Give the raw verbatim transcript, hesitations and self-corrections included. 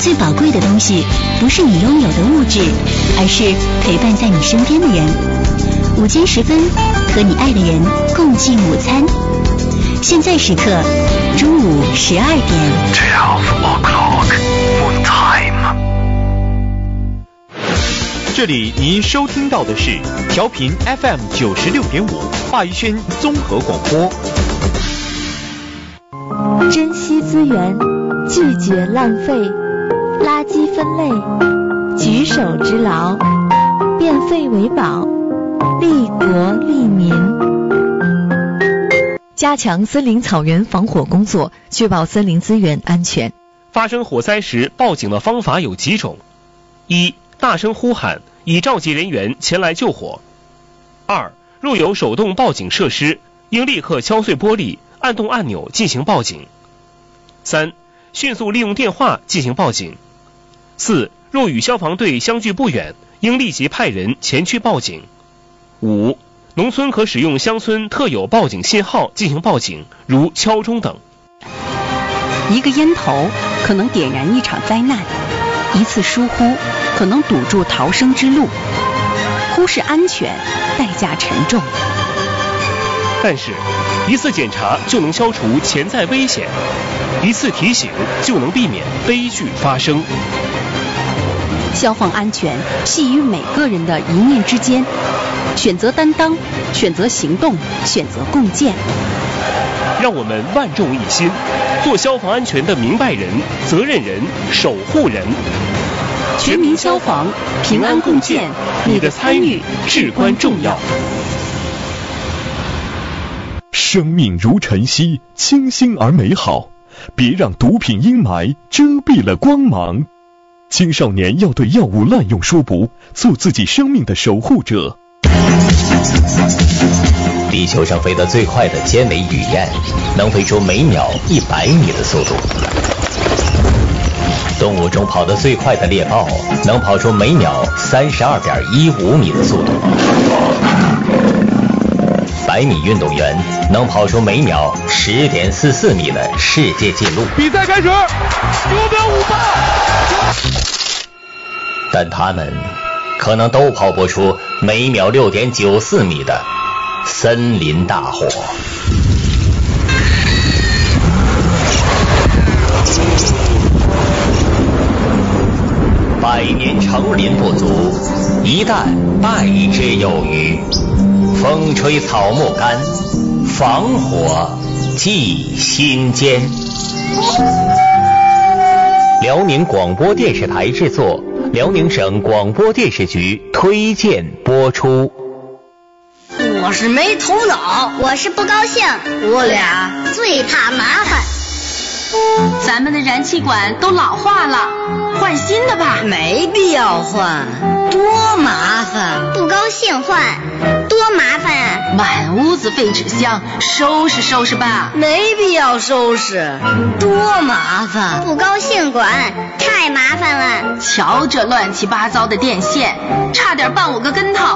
最宝贵的东西不是你拥有的物质，而是陪伴在你身边的人。午间时分，和你爱的人共进午餐。现在时刻，中午十二点。 twelve o'clock full time。 这里您收听到的是调频 F M 九十六点五华语轩综合广播。 珍惜资源，拒绝浪费，垃圾分类，举手之劳，变废为宝，利国利民。加强森林草原防火工作，确保森林资源安全。 发生火灾时报警的方法有几种：一、大声呼喊，以召集人员前来救火；二、若有手动报警设施，应立刻敲碎玻璃，按动按钮进行报警；三、迅速利用电话进行报警；四、若与消防队相距不远，应立即派人前去报警；五、农村可使用乡村特有报警信号进行报警，如敲钟等。 一个烟头可能点燃一场灾难，一次疏忽可能堵住逃生之路，忽视安全，代价沉重。 但是，一次检查就能消除潜在危险，一次提醒就能避免悲剧发生。 消防安全系于每个人的一念之间，选择担当，选择行动，选择共建。 让我们万众一心，做消防安全的明白人、责任人、守护人。 全民消防，平安共建，你的参与至关重要。 生命如晨曦，清新而美好，别让毒品阴霾遮蔽了光芒。青少年要对药物滥用说不，做自己生命的守护者。 地球上飞得最快的尖尾雨燕，能飞出每秒一百米的速度。动物中跑得最快的猎豹，能跑出每秒三十二点一五米的速度。百米运动员能跑出每秒十点四四米的世界纪录。 比赛开始，九秒五八。 但他们可能都跑不出每秒六点九四米的森林大火。百年成林不足，一旦败之有余。风吹草木干，防火记心间。辽宁广播电视台制作，辽宁省广播电视局推荐播出。 我是没头脑， 我是不高兴， 我俩最怕麻烦。 咱们的燃气管都老化了，换新的吧。 没必要换，多麻烦。 不高兴换，多麻烦啊！ 满屋子废纸箱，收拾收拾吧。 没必要收拾，多麻烦。 不高兴管，太麻烦了。 瞧这乱七八糟的电线，差点绊我个跟头。